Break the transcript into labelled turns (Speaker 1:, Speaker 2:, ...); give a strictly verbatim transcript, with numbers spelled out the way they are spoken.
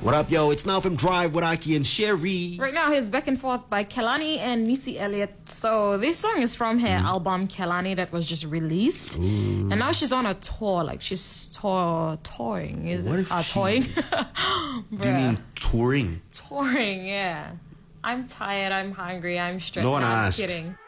Speaker 1: What up, yo? It's Now from Drive with Aki and Sherry.
Speaker 2: Right now, here's Back and Forth by Kelani and Missy Elliott. So this song is from her mm. album Kelani that was just released. Ooh. And now she's on a tour. Like, she's tour, touring. Is
Speaker 1: what
Speaker 2: it?
Speaker 1: If
Speaker 2: uh,
Speaker 1: she...
Speaker 2: touring?
Speaker 1: Do you mean touring?
Speaker 2: Touring, yeah. I'm tired, I'm hungry, I'm stressed.
Speaker 1: No one
Speaker 2: no,
Speaker 1: asked.
Speaker 2: I'm kidding.